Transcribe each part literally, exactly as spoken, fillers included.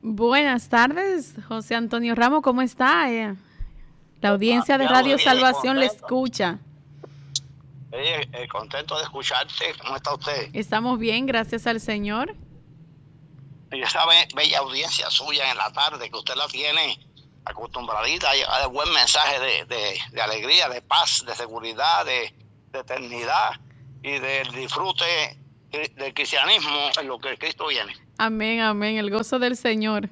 Buenas tardes, José Antonio Ramos, ¿cómo está? Eh, la audiencia de Radio Salvación le escucha. Eh, eh, contento de escucharte. ¿Cómo está usted? Estamos bien, gracias al Señor. Y esa be bella audiencia suya en la tarde, que usted la tiene acostumbradita a llevar el buen mensaje de, de, de alegría, de paz, de seguridad, de, de eternidad y del disfrute del cristianismo en lo que Cristo viene. Amén, amén, el gozo del Señor.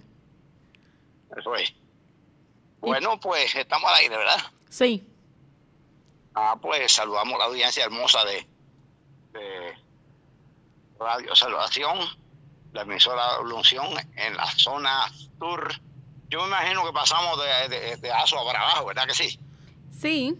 Eso es. Bueno, pues estamos al aire, ¿verdad? Sí. Ah, pues saludamos a la audiencia hermosa de, de Radio Salvación, la emisora de Unción en la zona sur. Yo me imagino que pasamos de, de, de Asua para abajo, ¿verdad que sí? Sí.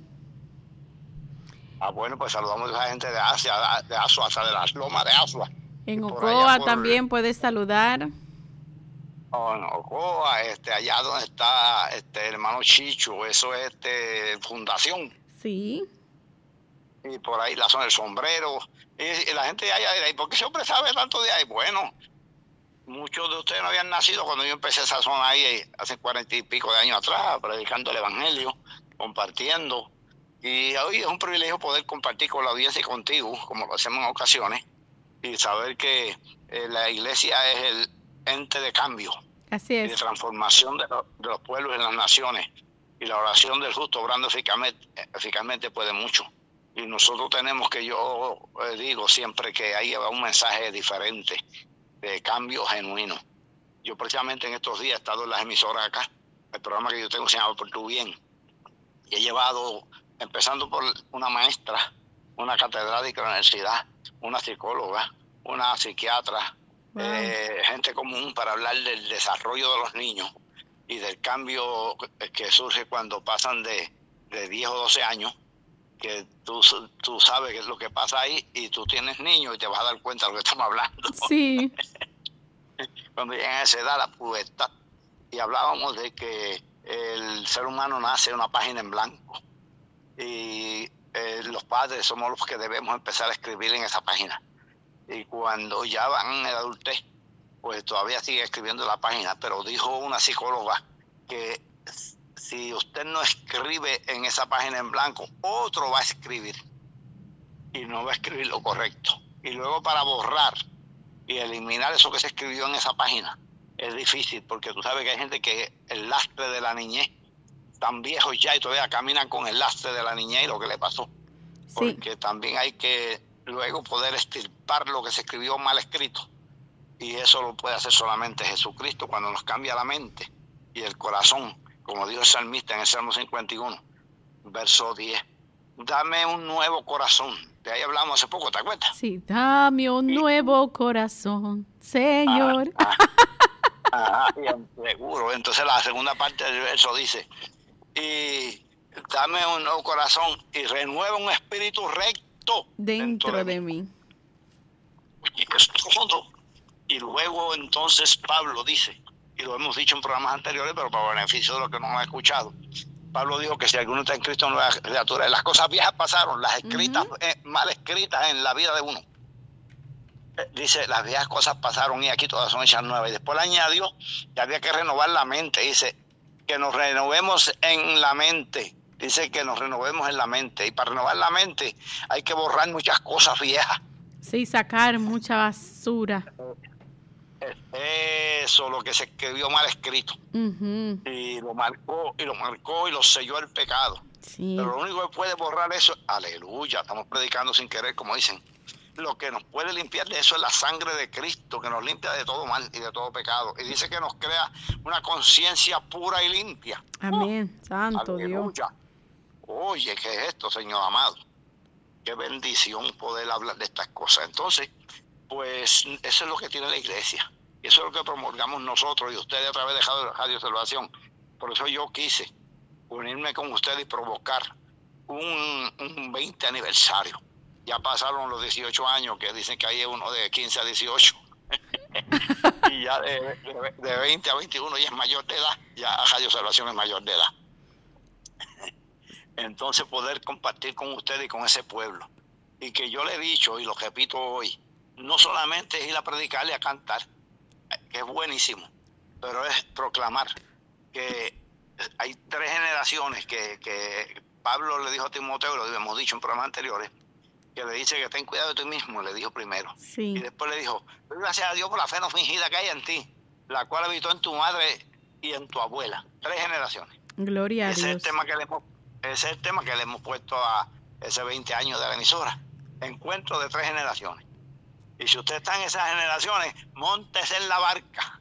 Ah, bueno, pues saludamos a la gente de Asia, de Asua, hasta de las lomas de Asua. En Ocoa por... también puedes saludar. Oh, en Ocoa, este, allá donde está este el hermano Chicho, eso es este, Fundación. Sí. Y por ahí la zona del Sombrero. Y, y la gente de allá dirá, ¿y por qué ese hombre sabe tanto de ahí? Bueno, muchos de ustedes no habían nacido cuando yo empecé esa zona ahí hace cuarenta y pico de años atrás, predicando el evangelio, compartiendo. Y hoy es un privilegio poder compartir con la audiencia y contigo, como lo hacemos en ocasiones, y saber que eh, la iglesia es el ente de cambio. Así es. Y de transformación de, lo, de los pueblos y las naciones. Y la oración del justo obrando eficazmente, eficazmente puede mucho. Y nosotros tenemos que, yo eh, digo siempre que hay un mensaje diferente, de cambio genuino. Yo precisamente en estos días he estado en las emisoras acá, el programa que yo tengo se llama Por Tu Bien, y he llevado, empezando por una maestra, una catedrática de la universidad, una psicóloga, una psiquiatra, wow. eh, gente común para hablar del desarrollo de los niños y del cambio que surge cuando pasan de, de diez o doce años, que tú, tú sabes qué es lo que pasa ahí y tú tienes niños y te vas a dar cuenta de lo que estamos hablando. Sí. Cuando llegan a esa edad, la pubertad, y hablábamos de que el ser humano nace en una página en blanco y eh, los padres somos los que debemos empezar a escribir en esa página. Y cuando ya van en la adultez, pues todavía sigue escribiendo la página, pero dijo una psicóloga que si usted no escribe en esa página en blanco, otro va a escribir y no va a escribir lo correcto. Y luego para borrar y eliminar eso que se escribió en esa página es difícil, porque tú sabes que hay gente que el lastre de la niñez, tan viejos ya y todavía caminan con el lastre de la niñez y lo que le pasó. Sí. Porque también hay que luego poder extirpar lo que se escribió mal escrito, y eso lo puede hacer solamente Jesucristo cuando nos cambia la mente y el corazón, como dijo el salmista en el Salmo cincuenta y uno, verso diez. Dame un nuevo corazón. De ahí hablamos hace poco, ¿te acuerdas? Sí, dame un y, nuevo corazón, Señor. Ah, ah, ah, seguro. Entonces la segunda parte del verso dice, y dame un nuevo corazón y renueva un espíritu recto dentro, dentro de, de mí. Y, y luego entonces Pablo dice, y lo hemos dicho en programas anteriores, pero para beneficio de los que no han escuchado, Pablo dijo que si alguno está en Cristo, nueva criatura. Las cosas viejas pasaron, las escritas, uh-huh. eh, mal escritas en la vida de uno. Eh, dice, las viejas cosas pasaron y aquí todas son hechas nuevas. Y después le añadió que había que renovar la mente. Dice, que nos renovemos en la mente. Dice que nos renovemos en la mente. Y para renovar la mente hay que borrar muchas cosas viejas. Sí, sacar mucha basura. Eso, lo que se escribió mal escrito. Uh-huh. Y lo marcó, y lo marcó y lo selló el pecado. Sí. Pero lo único que puede borrar eso, aleluya, estamos predicando sin querer, como dicen. Lo que nos puede limpiar de eso es la sangre de Cristo, que nos limpia de todo mal y de todo pecado. Y dice que nos crea una conciencia pura y limpia. Amén, oh, santo aleluya. Dios. Oye, ¿qué es esto, Señor amado? Qué bendición poder hablar de estas cosas. Entonces, pues eso es lo que tiene la iglesia. Y eso es lo que promulgamos nosotros y ustedes a través de Radio Salvación. Por eso yo quise unirme con ustedes y provocar un, un veinte aniversario. Ya pasaron los dieciocho años, que dicen que hay uno de quince a dieciocho. Y ya de, de, de veinte a veintiuno ya es mayor de edad. Ya Radio Salvación es mayor de edad. Entonces poder compartir con ustedes y con ese pueblo. Y que yo le he dicho y lo repito hoy, no solamente es ir a predicarle, a cantar, que es buenísimo, pero es proclamar que hay tres generaciones que, que Pablo le dijo a Timoteo, lo hemos dicho en programas anteriores, que le dice que ten cuidado de ti mismo, le dijo primero. Sí. Y después le dijo, gracias a Dios por la fe no fingida que hay en ti, la cual habitó en tu madre y en tu abuela. Tres generaciones. Gloria a ese Dios. Es el tema que le hemos, ese es el tema que le hemos puesto a ese veinte años de la emisora. Encuentro de tres generaciones. Y si usted está en esas generaciones, móntese en la barca.